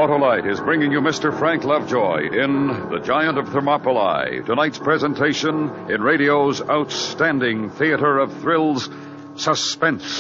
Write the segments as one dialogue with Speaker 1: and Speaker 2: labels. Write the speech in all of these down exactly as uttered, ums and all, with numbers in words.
Speaker 1: Autolite is bringing you Mister Frank Lovejoy in The Giant of Thermopylae. Tonight's presentation in radio's outstanding theater of thrills, Suspense.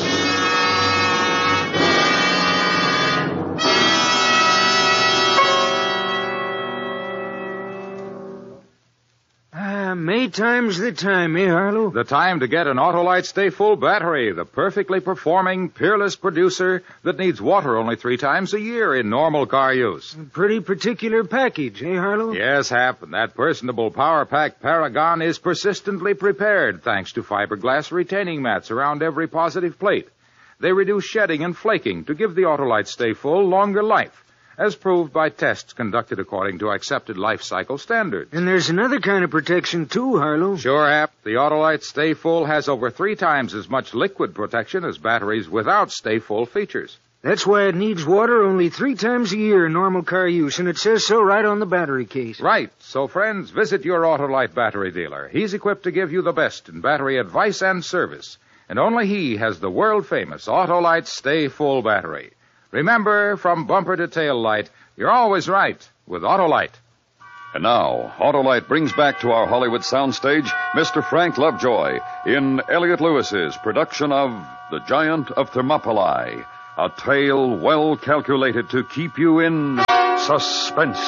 Speaker 2: Maytime's the time, eh, Harlow?
Speaker 3: The time to get an Autolite Stay Full battery, the perfectly performing, peerless producer that needs water only three times a year in normal car use.
Speaker 2: A pretty particular package, eh, Harlow?
Speaker 3: Yes, Hap, and that personable Power Pack Paragon is persistently prepared thanks to fiberglass retaining mats around every positive plate. They reduce shedding and flaking to give the Autolite Stay Full longer life, as proved by tests conducted according to accepted life cycle standards.
Speaker 2: And there's another kind of protection, too, Harlow.
Speaker 3: Sure, Hap. The Autolite Stay Full has over three times as much liquid protection as batteries without Stay Full features.
Speaker 2: That's why it needs water only three times a year in normal car use, and it says so right on the battery case.
Speaker 3: Right. So, friends, visit your Autolite battery dealer. He's equipped to give you the best in battery advice and service. And only he has the world-famous Autolite Stay Full battery. Remember, from bumper to tail light, you're always right with Autolite.
Speaker 1: And now, Autolite brings back to our Hollywood soundstage Mister Frank Lovejoy in Elliot Lewis's production of The Giant of Thermopylae, a tale well calculated to keep you in suspense.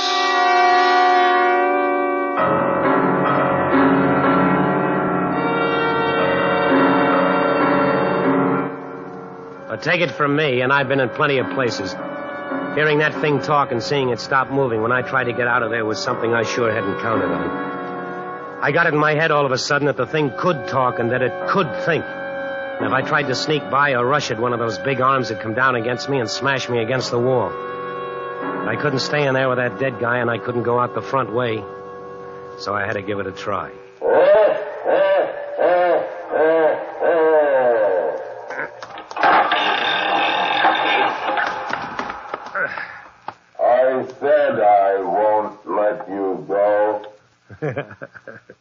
Speaker 4: Take it from me, and I've been in plenty of places. Hearing that thing talk and seeing it stop moving when I tried to get out of there was something I sure hadn't counted on. I got it in my head all of a sudden that the thing could talk and that it could think. And if I tried to sneak by or rush it, one of those big arms would come down against me and smash me against the wall. But I couldn't stay in there with that dead guy, and I couldn't go out the front way. So I had to give it a try.
Speaker 5: I said I won't let you go.